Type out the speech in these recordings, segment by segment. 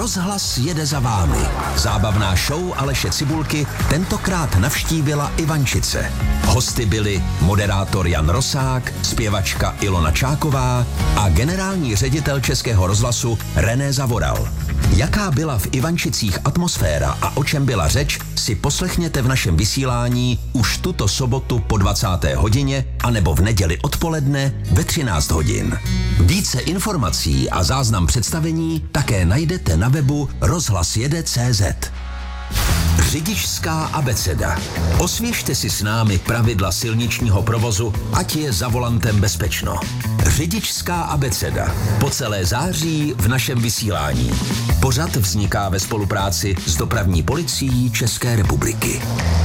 Rozhlas jede za vámi. Zábavná show Aleše Cibulky tentokrát navštívila Ivančice. Hosty byli moderátor Jan Rosák, zpěvačka Ilona Čáková a generální ředitel Českého rozhlasu René Zavoral. Jaká byla v Ivančicích atmosféra a o čem byla řeč, si poslechněte v našem vysílání už tuto sobotu po 20. hodině anebo v neděli odpoledne ve 13 hodin. Více informací a záznam představení také najdete na webu rozhlasjede.cz. Řidičská abeceda. Osvěžte si s námi pravidla silničního provozu, ať je za volantem bezpečno. Řidičská abeceda. Po celé září v našem vysílání. Pořad vzniká ve spolupráci s Dopravní policií České republiky.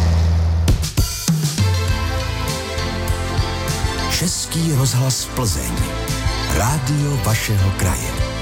Český rozhlas Plzeň. Rádio vašeho kraje.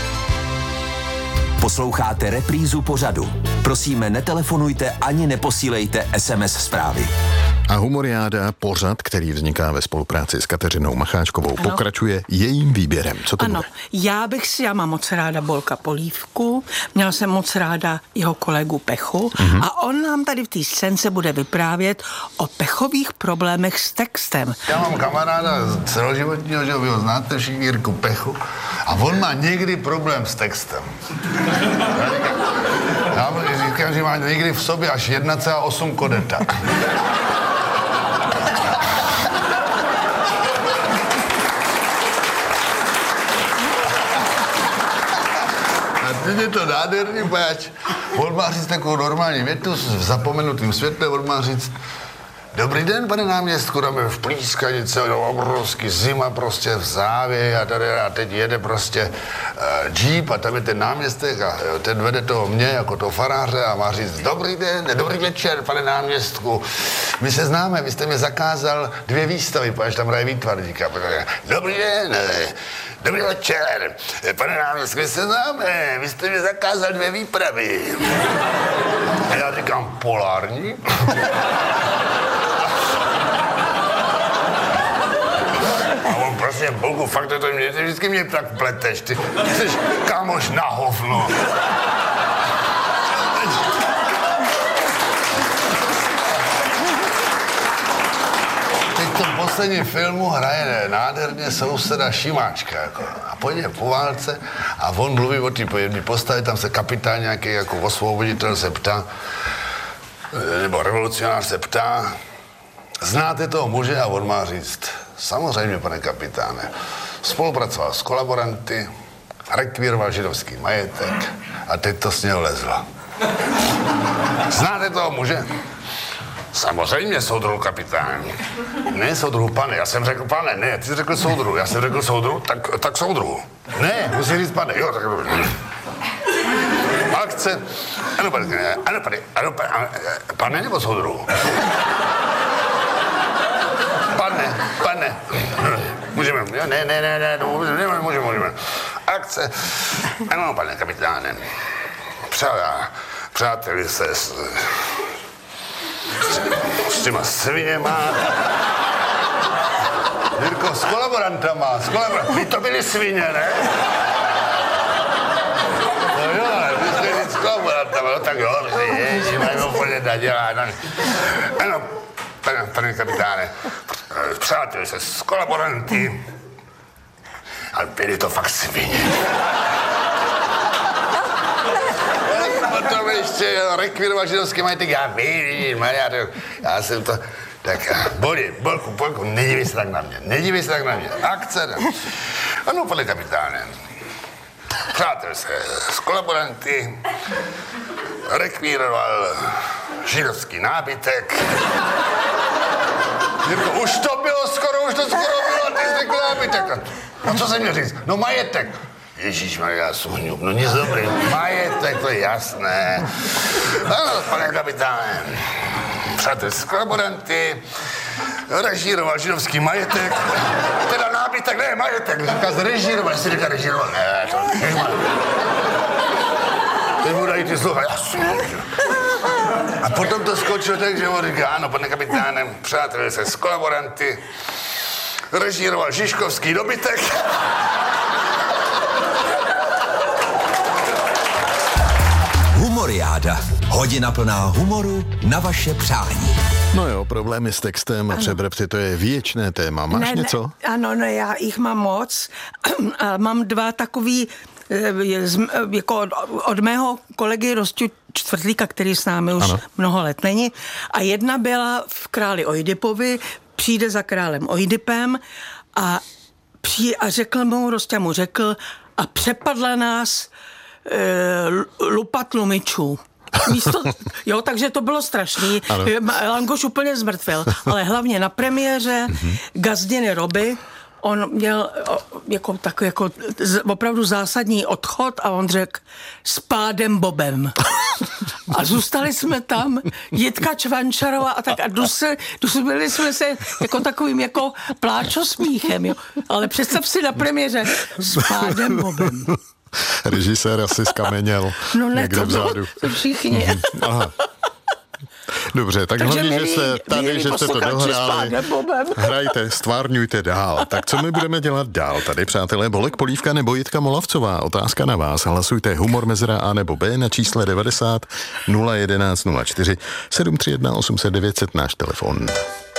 Posloucháte reprízu pořadu. Prosíme, netelefonujte ani neposílejte SMS zprávy. A Humoriáda, pořad, který vzniká ve spolupráci s Kateřinou Macháčkovou, pokračuje jejím výběrem. Co to bude? Já mám moc ráda Bolka Polívku, měla jsem moc ráda jeho kolegu Pechu a on nám tady v té scénce bude vyprávět o Pechových problémech s textem. Já mám kamaráda celoživotního, že vy ho znáte všichni, Jirku Pechu, a on má někdy problém s textem. Já říkám, že má někdy v sobě až 1,8 kodeta. Teď je to nádherný, páč. On má říct takovou normální větu v zapomenutým světle, on má říct: Dobrý den, pane náměstku, tam je v Plískanice, obrovský zima prostě v závě a teď jede prostě džíp a tam je ten náměstek a ten vede toho mě jako toho faráře a má říct: Dobrý den, dobrý večer, pane náměstku, my se známe, vy jste mě zakázal 2 výstavy, až tam hraje výtvarníka. Dobrý den, dobrý večer, pane náměstku, my se známe, vy jste mě zakázal 2 výpravy. A já říkám: Polární? Prostě, Bohu, fakt to mě, ty vždycky mě tak pleteš, ty jsi kámoš na hovno. Teď v tom posledním filmu hraje nádherně souseda Šimáčka, jako, a pojde po válce a on mluví o té postavě, tam se kapitán nějaký jako osvoboditel se ptá, nebo revolucionář se ptá: Znáte toho muže? A on má říct: Samozřejmě, pane kapitáne. Spolupracoval s kolaboranty, rekvíroval židovský majetek a teď to s něho lezlo. Znáte toho muže? Samozřejmě, soudruhu kapitán. Ne, soudruhu pane, já jsem řekl pane, ne, ty jsi řekl soudruhu, já jsem řekl soudruhu, tak soudruhu. Ne, musí říct pane, jo, tak... Akce, pane nebo soudruhu? Pane, můžeme, ne, můžeme. Akce, ano, pane kapitáne, přáteli se s těma sviněma, Jirko, s kolaborantama, vy to byli svině, ne? No jo, vy jste říct s kolaborantama, no tak jo, že mají úplně nadělat. Ano, pane kapitáne, přáteli se s kolaboranty, ale byli to fakt svině. Potom ještě rekvíroval židovský majetek, já vím, já jsem to... Tak, Bolku, nedívej se tak na mě, akce. Ano, pane kapitáne, přátel se s kolaboranty, rekvíroval židovský nábytek. Jirko, už to skoro bylo, a ty jsi řekl nábytek. No co jsem měl říct? No majetek. Ježíšmarja, suhňup, no nic dobrý, majetek, to je jasné. Ano, pane kapitáne, přátel s kolaboranty, režíroval židovský majetek, teda nábytek, ne, majetek, říká zrežíroval, jestli říká režíroval, ne, to nežmar. Teď mu dají ty slova, a potom to skočilo tak, že on říká: Ano, pane kapitáne, přátel se s kolaboranty, režíroval žižkovský dobytek. paráda. Hodina plná humoru na vaše přání. No jo, problémy s textem a přebrepty, to je věčné téma. Máš něco? Ano, já jich mám moc. A mám dva takový, jako od mého kolegy Rosťu Čtvrtlíka, který s námi už mnoho let není. A jedna byla v Králi Oidipovi, přijde za králem Oidipem a řekl mu, Rosťa mu řekl, a přepadla nás lupa tlumičů. Takže to bylo strašný. Langoš úplně zmrtvil, ale hlavně na premiéře Gazdiny Roby on měl opravdu zásadní odchod a on řekl s pádem Bobem. A zůstali jsme tam, Jitka Čvančarová a tak a dusili jsme se jako takovým jako pláčosmíchem, jo. Ale představ si na premiéře s pádem Bobem. Režisér asi skameněl někde vzadu. To všichni. Aha. Dobře, tak hlavně, že jste to dohráli. Hrajte, stvárňujte dál. Tak co my budeme dělat dál tady, přátelé? Bolek Polívka nebo Jitka Molavcová? Otázka na vás. Hlasujte humor mezera A nebo B na čísle 90 011 04 731 800 900 náš telefon.